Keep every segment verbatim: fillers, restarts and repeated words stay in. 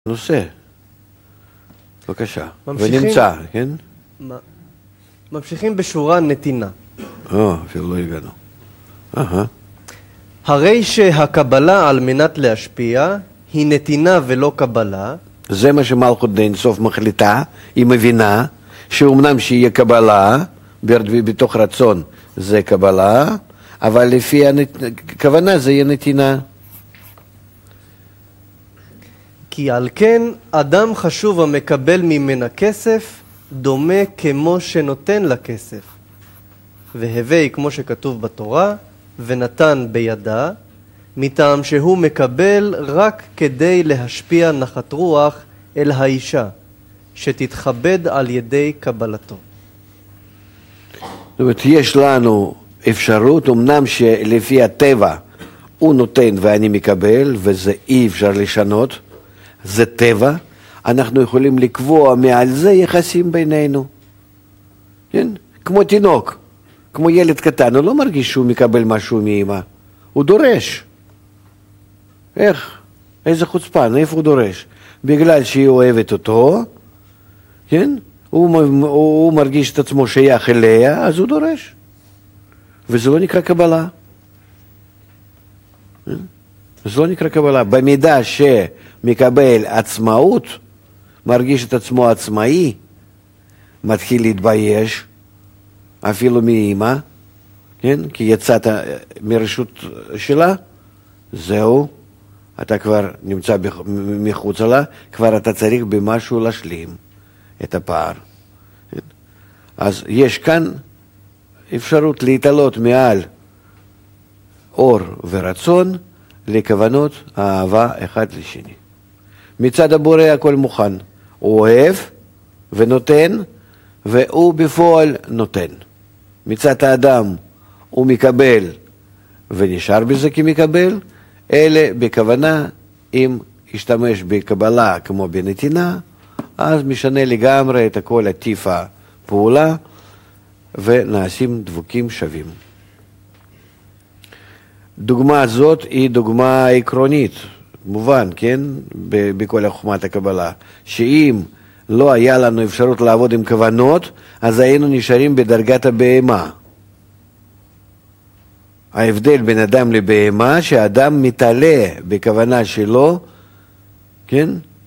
נושא. בבקשה. ממשיכים, ונמצא, כן? ממשיכים בשורה נתינה. או, אפילו לא הגענו. אהה. הרי שהקבלה על מנת להשפיע היא נתינה ולא קבלה. זה מה שמלכות דין סוף מחליטה, היא מבינה שאומנם שיהיה קבלה, בתוך רצון זה קבלה, אבל לפי הכוונה זה יהיה נתינה. כי על כן אדם חשוב המקבל ממנה כסף דומה כמו שנותן לה כסף. והווי כמו שכתוב בתורה, ונתן בידה, מטעם שהוא מקבל רק כדי להשפיע נחת רוח אל האישה, שתתכבד על ידי קבלתו. זאת אומרת, יש לנו אפשרות, אמנם שלפי הטבע הוא נותן ואני מקבל, וזה אי אפשר לשנות, זה טבע, אנחנו יכולים לקבוע מעל זה יחסים בינינו. כן? כמו תינוק, כמו ילד קטן, הוא לא מרגיש שהוא מקבל משהו מאמא, הוא דורש. איך? איזה חוצפן, איפה הוא דורש? בגלל שהיא אוהבת אותו, כן? הוא, הוא, הוא מרגיש את עצמו שייך אליה, אז הוא דורש. וזה לא נקרא קבלה. כן? זה לא נקרא קבלה. במידה שמקבל עצמאות, מרגיש את עצמו עצמאי, מתחיל להתבייש, אפילו מאמא, כן? כי יצאת מרשות שלה, זהו, אתה כבר נמצא מחוץ לה, כבר אתה צריך במשהו להשלים את הפער. כן? אז יש כאן אפשרות להתעלות מעל אור ורצון לכוונות האהבה אחד לשני. מצד הבורא הכל מוכן, הוא אוהב ונותן, והוא בפועל נותן. מצד האדם הוא מקבל ונשאר בזה כמקבל, אלה בכוונה, אם ישתמש בקבלה כמו בנתינה, אז משנה לגמרי את הכל עטיף הפעולה, ונעשים דבוקים שווים. דוגמה זאת היא דוגמה עקרונית, מובן, כן, בכל חוכמת הקבלה, שאם לא היה לנו אפשרות לעבוד עם כוונות, אז היינו נשארים בדרגת הבהמה. ההבדל בין אדם לבהמה, שאדם מתעלה בכוונה שלו, כן,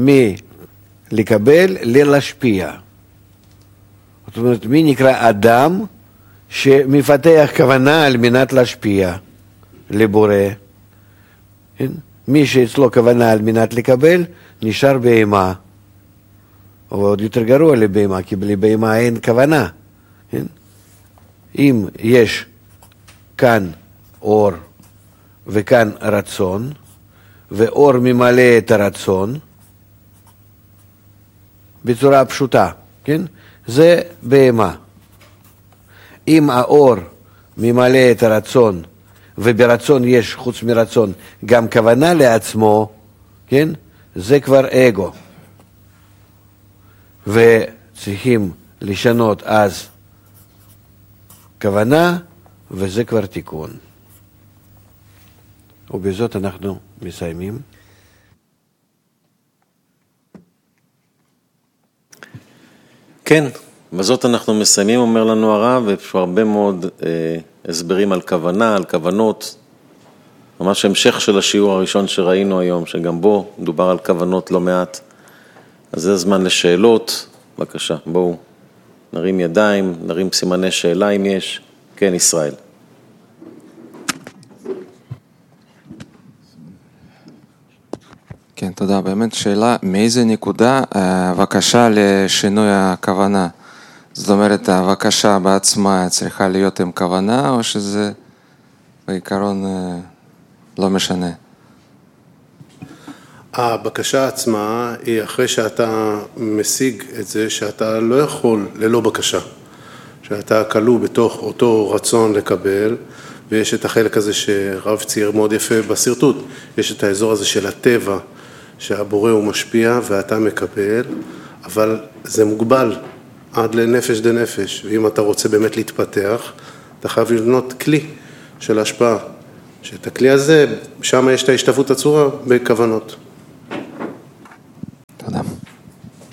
מלקבל ללהשפיע. זאת אומרת, מי נקרא אדם שמפתח כוונה על מנת להשפיע לבורא? כן? מי שאצלו כוונה על מנת לקבל, נשאר בהמה. או עוד יותר גרוע לבהמה, כי לבהמה אין כוונה. כן? אם יש כאן אור וכאן רצון, ואור ממלא את הרצון, בצורה פשוטה, כן? זה בהמה. אם האור ממלא את הרצון, וברצון יש חוץ מרצון גם כוונה לעצמו, כן? זה כבר אגו. וצריכים לשנות אז כוונה, וזה כבר תיקון. ובזאת אנחנו מסיימים. כן, בזאת אנחנו מסיימים, אומר לנו הרב, ויש הרבה מאוד אה, הסברים על כוונה, על כוונות. ממש המשך של השיעור הראשון שראינו היום, שגם בו מדובר על כוונות לא מעט. אז זה הזמן לשאלות. בבקשה, בואו נרים ידיים, נרים סימני שאלה אם יש. כן, ישראל. כן, תודה. באמת שאלה, מאיזה נקודה הבקשה לשינוי הכוונה? זאת אומרת, הבקשה בעצמה צריכה להיות עם כוונה, או שזה בעיקרון לא משנה? הבקשה עצמה היא אחרי שאתה משיג את זה שאתה לא יכול ללא בקשה. שאתה כלוא בתוך אותו רצון לקבל, ויש את החלק הזה שרב צייר מאוד יפה בסרטוט, יש את האזור הזה של הטבע, שהבורא הוא משפיע ואתה מקבל, אבל זה מוגבל עד לנפש דנפש, ואם אתה רוצה באמת להתפתח, אתה חייב לבנות כלי של השפעה, שאת הכלי הזה, שם יש את ההשתוות הצורה בכוונות.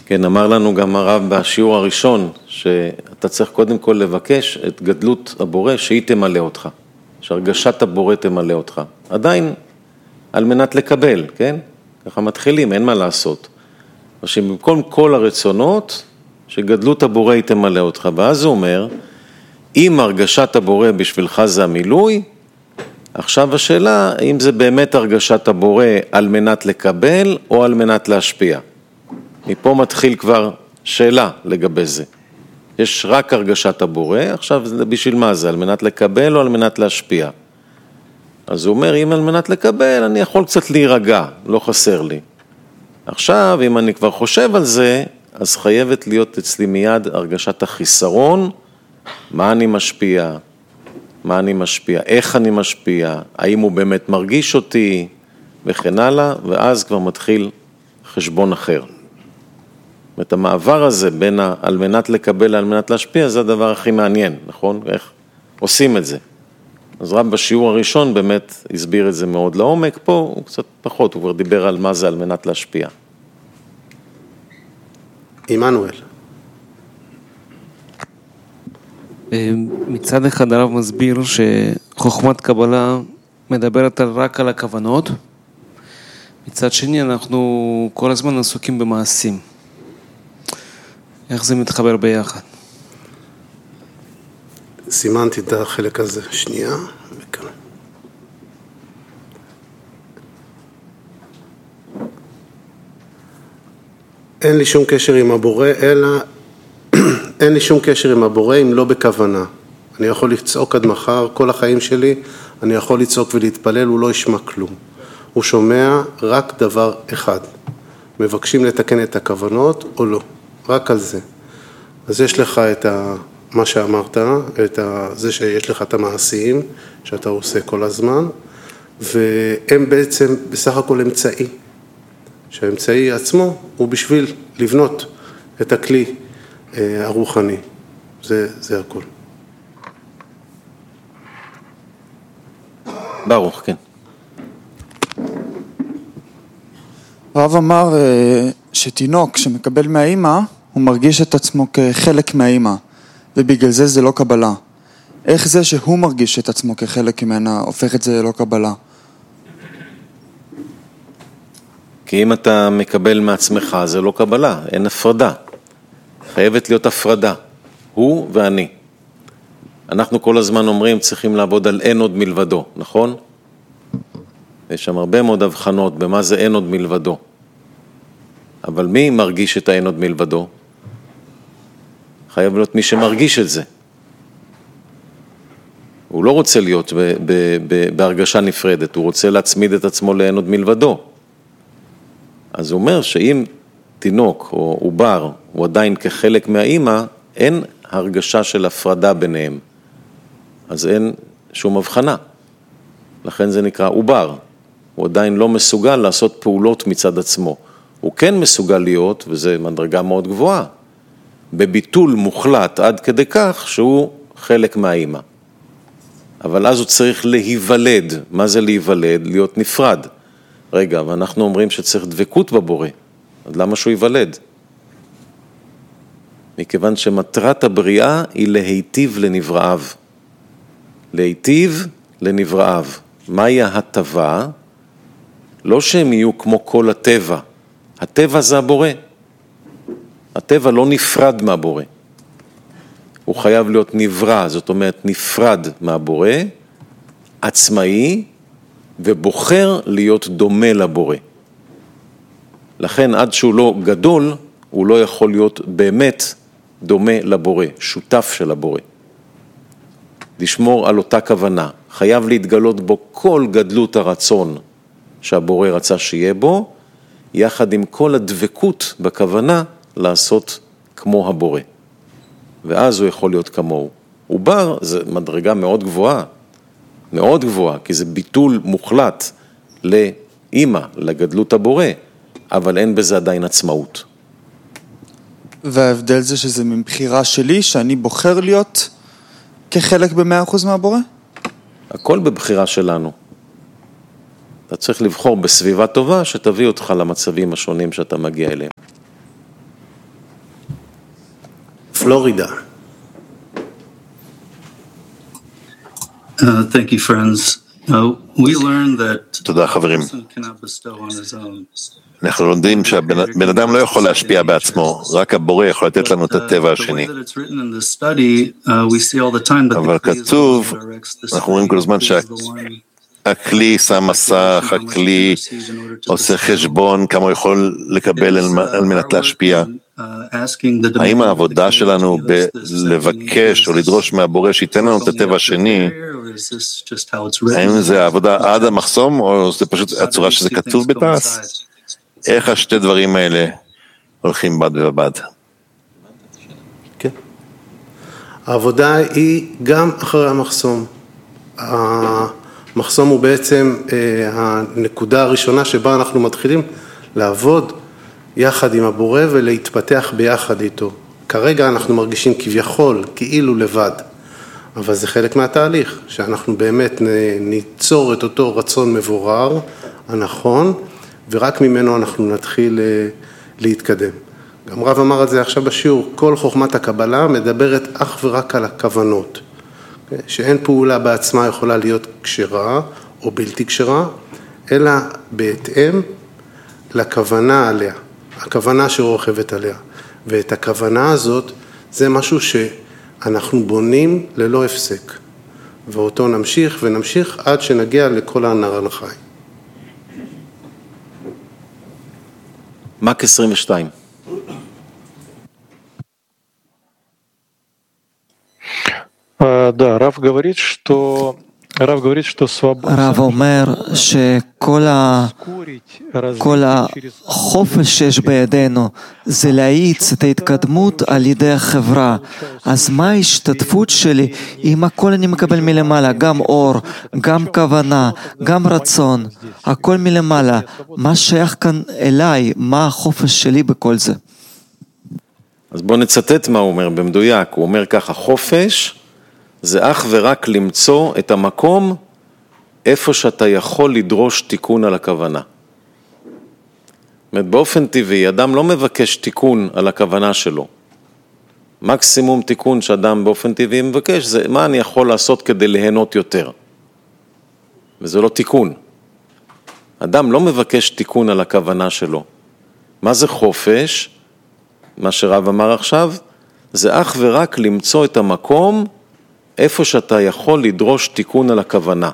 כן, אמר לנו גם הרב בשיעור הראשון, שאתה צריך קודם כל לבקש את גדלות הבורא שהיא תמלא אותך, שהרגשת הבורא תמלא אותך. עדיין על מנת לקבל, כן? ככה מתחילים, אין מה לעשות. שבמקום כל הרצונות, שגדלות הבורא היא תמלא אותך. ואז הוא אומר, אם הרגשת הבורא בשבילך זה המילוי, עכשיו השאלה, אם זה באמת הרגשת הבורא על מנת לקבל או על מנת להשפיע. מפה מתחיל כבר שאלה לגבי זה. יש רק הרגשת הבורא, עכשיו בשביל מה זה? על מנת לקבל או על מנת להשפיע? אז הוא אומר, אם על מנת לקבל, אני יכול קצת להירגע, לא חסר לי. עכשיו, אם אני כבר חושב על זה, אז חייבת להיות אצלי מיד הרגשת החיסרון, מה אני משפיע, מה אני משפיע, איך אני משפיע, האם הוא באמת מרגיש אותי, וכן הלאה, ואז כבר מתחיל חשבון אחר. את המעבר הזה בין ה, על מנת לקבל לעל מנת להשפיע, זה הדבר הכי מעניין, נכון? איך עושים את זה? אז רב בשיעור הראשון באמת הסביר את זה מאוד לעומק, פה הוא קצת פחות, הוא כבר דיבר על מה זה על מנת להשפיע. עמנואל. מצד אחד הרב מסביר שחוכמת קבלה מדברת רק על הכוונות, מצד שני אנחנו כל הזמן עסוקים במעשים. איך זה מתחבר ביחד? סימנתי את החלק הזה, שנייה, וכאן. אין לי שום קשר עם הבורא, אלא, אין לי שום קשר עם הבורא אם לא בכוונה. אני יכול לצעוק עד מחר, כל החיים שלי, אני יכול לצעוק ולהתפלל, הוא לא ישמע כלום. הוא שומע רק דבר אחד. מבקשים לתקן את הכוונות או לא, רק על זה. אז יש לך את ה... מה שאמרת, את ה... זה שיש לך את המעשים שאתה עושה כל הזמן, והם בעצם בסך הכל אמצעי. שהאמצעי עצמו הוא בשביל לבנות את הכלי אה, הרוחני. זה, זה הכל. ברוך, כן. הרב אמר שתינוק שמקבל מהאימא, הוא מרגיש את עצמו כחלק מהאימא, ובגלל זה זה לא קבלה. איך זה שהוא מרגיש את עצמו כחלק ממנה, הופך את זה לא קבלה? כי אם אתה מקבל מעצמך, זה לא קבלה, אין הפרדה. חייבת להיות הפרדה, הוא ואני. אנחנו כל הזמן אומרים, צריכים לעבוד על אין עוד מלבדו, נכון? יש שם הרבה מאוד הבחנות במה זה אין עוד מלבדו. אבל מי מרגיש את האין עוד מלבדו? חייב להיות מי שמרגיש את זה. הוא לא רוצה להיות ב- ב- ב- בהרגשה נפרדת, הוא רוצה להצמיד את עצמו לאין עוד מלבדו. אז הוא אומר שאם תינוק או עובר הוא עדיין כחלק מהאימא, אין הרגשה של הפרדה ביניהם. אז אין שום הבחנה. לכן זה נקרא עובר. הוא עדיין לא מסוגל לעשות פעולות מצד עצמו. הוא כן מסוגל להיות, וזה מדרגה מאוד גבוהה, בביטול מוחלט עד כדי כך שהוא חלק מהאימא. אבל אז הוא צריך להיוולד. מה זה להיוולד? להיות נפרד. רגע, ואנחנו אומרים שצריך דבקות בבורא. אז למה שהוא ייוולד? מכיוון שמטרת הבריאה היא להיטיב לנבראיו. להיטיב לנבראיו. מהי ההטבה? לא שהם יהיו כמו כל הטבע. הטבע זה הבורא. הטבע לא נפרד מהבורא. הוא חייב להיות נברא, זאת אומרת נפרד מהבורא, עצמאי, ובוחר להיות דומה לבורא. לכן עד שהוא לא גדול, הוא לא יכול להיות באמת דומה לבורא, שותף של הבורא. לשמור על אותה כוונה, חייב להתגלות בו כל גדלות הרצון שהבורא רצה שיהיה בו, יחד עם כל הדבקות בכוונה לעשות כמו הבורא. ואז הוא יכול להיות כמוהו. עובר זה מדרגה מאוד גבוהה, מאוד גבוהה, כי זה ביטול מוחלט לאמא, לגדלות הבורא, אבל אין בזה עדיין עצמאות. וההבדל זה שזה מבחירה שלי, שאני בוחר להיות כחלק במאה אחוז מהבורא? הכל בבחירה שלנו. אתה צריך לבחור בסביבה טובה שתביא אותך למצבים השונים שאתה מגיע אליהם. פלורידה. Uh, thank you, friends. Uh, we learned that תודה חברים. person cannot bestow on his own. אנחנו לומדים שהבן אדם לא יכול להשפיע בעצמו, רק הבורא יכול לתת לנו את הטבע השני. אבל כתוב, אנחנו רואים כל הזמן שהכלי שם מסך, הכלי עושה חשבון כמה הוא יכול לקבל על מנת להשפיע. האם העבודה שלנו בלבקש או לדרוש מהבורא שייתן לנו את הטבע השני, האם זה העבודה עד המחסום או זה פשוט הצורה שזה כתוב בתעש? איך השתי דברים האלה הולכים בד ובד? כן. העבודה היא גם אחרי המחסום. המחסום הוא בעצם הנקודה הראשונה שבה אנחנו מתחילים לעבוד יחד עם הבורא ולהתפתח ביחד איתו. כרגע אנחנו מרגישים כביכול, כאילו לבד, אבל זה חלק מהתהליך, שאנחנו באמת ניצור את אותו רצון מבורר, הנכון, ורק ממנו אנחנו נתחיל להתקדם. גם רב אמר את זה עכשיו בשיעור, כל חוכמת הקבלה מדברת אך ורק על הכוונות, שאין פעולה בעצמה יכולה להיות כשרה או בלתי כשרה, אלא בהתאם לכוונה עליה, הכוונה שרוכבת עליה. ואת הכוונה הזאת זה משהו שאנחנו בונים ללא הפסק, ואותו נמשיך ונמשיך עד שנגיע לכל הנער החי. מק עשרים ושתיים. Да, Рав говорит, что Рав говорит, что свобода. הרב אומר שכל ה... כל החופש שיש בידינו זה להאיץ את ההתקדמות על ידי החברה. אז מה ההשתתפות שלי אם הכל אני מקבל מלמעלה, גם אור, גם כוונה, גם רצון, הכל מלמעלה. מה שייך כאן אליי? מה החופש שלי בכל זה? אז בואו נצטט מה הוא אומר במדויק. הוא אומר ככה, חופש זה אך ורק למצוא את המקום איפה שאתה יכול לדרוש תיקון על הכוונה. זאת אומרת, באופן טבעי, אדם לא מבקש תיקון על הכוונה שלו. מקסימום תיקון שאדם באופן טבעי מבקש, זה מה אני יכול לעשות כדי ליהנות יותר. וזה לא תיקון. אדם לא מבקש תיקון על הכוונה שלו. מה זה חופש? מה שרב אמר עכשיו, זה אך ורק למצוא את המקום איפה שאתה יכול לדרוש תיקון על הכוונה.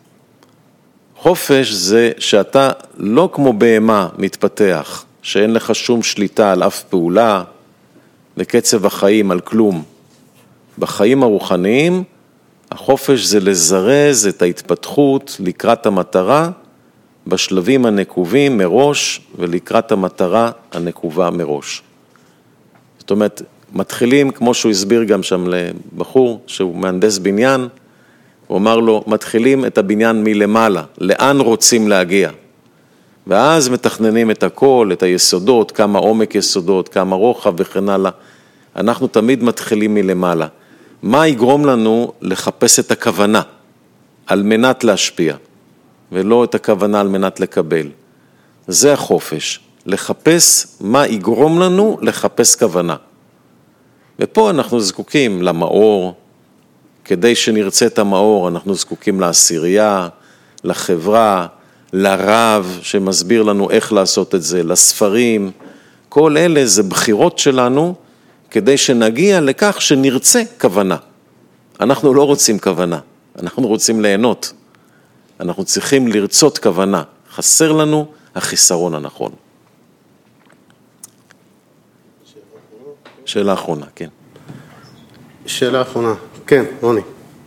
חופש זה שאתה לא כמו בהמה מתפתח, שאין לך שום שליטה על אף פעולה, בקצב החיים על כלום. בחיים הרוחניים, החופש זה לזרז את ההתפתחות לקראת המטרה, בשלבים הנקובים מראש ולקראת המטרה הנקובה מראש. זאת אומרת, מתחילים, כמו שהוא הסביר גם שם לבחור, שהוא מהנדס בניין, הוא אמר לו, מתחילים את הבניין מלמעלה, לאן רוצים להגיע? ואז מתכננים את הכל, את היסודות, כמה עומק יסודות, כמה רוחב וכן הלאה. אנחנו תמיד מתחילים מלמעלה. מה יגרום לנו לחפש את הכוונה על מנת להשפיע, ולא את הכוונה על מנת לקבל? זה החופש, לחפש מה יגרום לנו לחפש כוונה. ופה אנחנו זקוקים למאור, כדי שנרצה את המאור, אנחנו זקוקים לעשירייה, לחברה, לרב שמסביר לנו איך לעשות את זה, לספרים, כל אלה זה בחירות שלנו, כדי שנגיע לכך שנרצה כוונה. אנחנו לא רוצים כוונה, אנחנו רוצים ליהנות. אנחנו צריכים לרצות כוונה, חסר לנו החיסרון הנכון. שאלה אחרונה, כן. שאלה אחרונה, כן, רוני.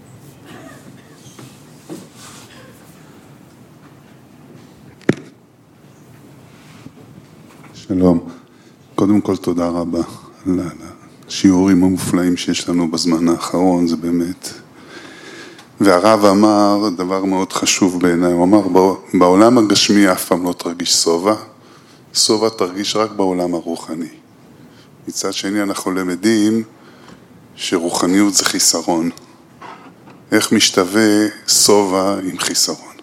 שלום, קודם כל תודה רבה על השיעורים המופלאים שיש לנו בזמן האחרון, זה באמת. והרב אמר דבר מאוד חשוב בעיניי, הוא אמר בעולם הגשמי אף פעם לא תרגיש סובה, סובה תרגיש רק בעולם הרוחני. מצד שני אנחנו למדים שרוחניות זה חיסרון. איך משתווה סובה עם חיסרון?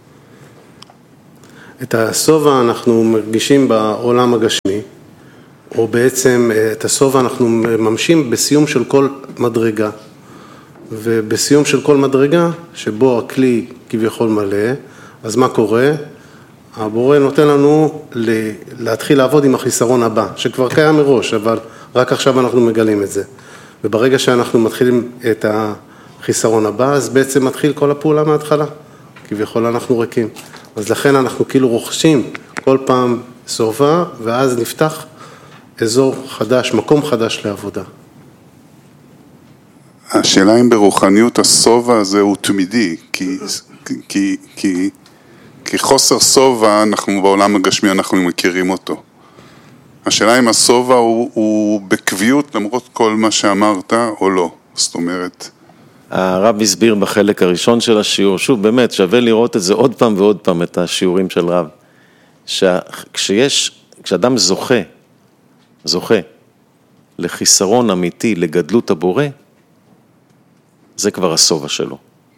את הסובה אנחנו מרגישים בעולם הגשמי, או בעצם את הסובה אנחנו ממשים בסיום של כל מדרגה. ובסיום של כל מדרגה, שבו הכלי כביכול מלא, אז מה קורה? הבורא נותן לנו להתחיל לעבוד עם החיסרון הבא, שכבר קיים מראש, אבל רק עכשיו אנחנו מגלים את זה. וברגע שאנחנו מתחילים את החיסרון הבא, אז בעצם מתחיל כל הפעולה מההתחלה, כביכול אנחנו ריקים. אז לכן אנחנו כאילו רוכשים כל פעם סובה, ואז נפתח אזור חדש, מקום חדש לעבודה. השאלה אם ברוחניות הסובה הזה הוא תמידי, כי, כי, כי, כי חוסר סובה, אנחנו בעולם הגשמי, אנחנו מכירים אותו. השאלה אם הסובה הוא, הוא בקביעות למרות כל מה שאמרת או לא, זאת אומרת. הרב הסביר בחלק הראשון של השיעור, שוב באמת שווה לראות את זה עוד פעם ועוד פעם, את השיעורים של רב, שכשיש, כשאדם זוכה, זוכה לחיסרון אמיתי, לגדלות הבורא, זה כבר הסובה שלו.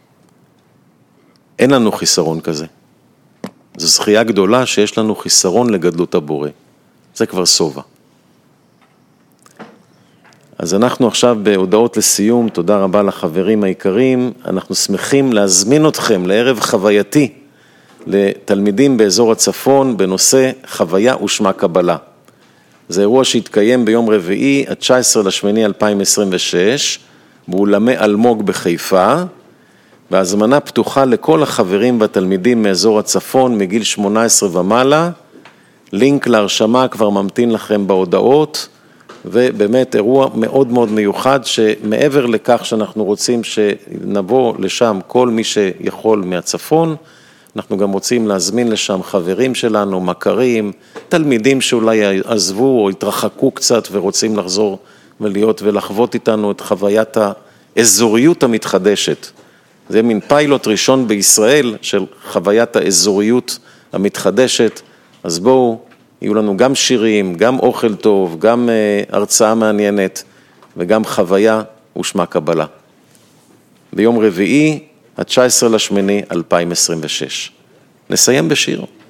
אין לנו חיסרון כזה. זו זכייה גדולה שיש לנו חיסרון לגדלות הבורא. זה כבר סובה. אז אנחנו עכשיו בהודעות לסיום, תודה רבה לחברים העיקרים, אנחנו שמחים להזמין אתכם לערב חווייתי לתלמידים באזור הצפון בנושא חוויה ושמה קבלה. זה אירוע שהתקיים ביום רביעי, ה-תשעה עשר לשמיני אלפיים עשרים ושש, באולמי אלמוג בחיפה, והזמנה פתוחה לכל החברים והתלמידים מאזור הצפון מגיל שמונה עשרה ומעלה, לינק להרשמה כבר ממתין לכם בהודעות, ובאמת אירוע מאוד מאוד מיוחד, שמעבר לכך שאנחנו רוצים שנבוא לשם כל מי שיכול מהצפון, אנחנו גם רוצים להזמין לשם חברים שלנו, מכרים, תלמידים שאולי עזבו או התרחקו קצת ורוצים לחזור ולהיות ולחוות איתנו את חוויית האזוריות המתחדשת. זה מין פיילוט ראשון בישראל של חוויית האזוריות המתחדשת, אז בואו, יהיו לנו גם שירים, גם אוכל טוב, גם הרצאה מעניינת וגם חוויה ושמה קבלה. ביום רביעי, ה-תשעה עשר לשמיני אלפיים עשרים ושש. נסיים בשיר.